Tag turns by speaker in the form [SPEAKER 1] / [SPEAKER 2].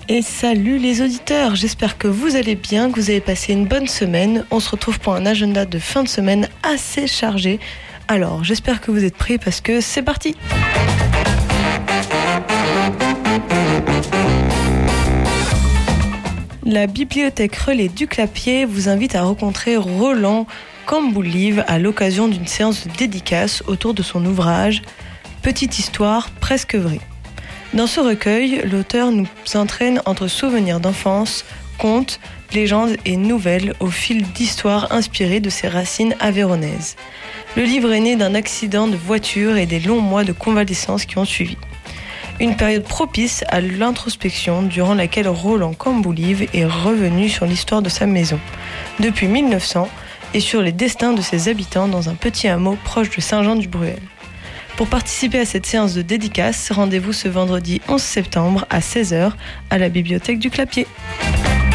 [SPEAKER 1] Et salut les auditeurs, j'espère que vous allez bien, que vous avez passé une bonne semaine. On se retrouve pour un agenda de fin de semaine assez chargé. Alors, j'espère que vous êtes prêts parce que c'est parti. La bibliothèque Relais du Clapier vous invite à rencontrer Roland Camboulive à l'occasion d'une séance de dédicace autour de son ouvrage « Petite histoire presque vraie ». Dans ce recueil, l'auteur nous entraîne entre souvenirs d'enfance, contes, légendes et nouvelles au fil d'histoires inspirées de ses racines aveyronaises. Le livre est né d'un accident de voiture et des longs mois de convalescence qui ont suivi. Une période propice à l'introspection durant laquelle Roland Camboulive est revenu sur l'histoire de sa maison, depuis 1900, et sur les destins de ses habitants dans un petit hameau proche de Saint-Jean-du-Bruel. Pour participer à cette séance de dédicace, rendez-vous ce vendredi 11 septembre à 16h à la bibliothèque du Clapier.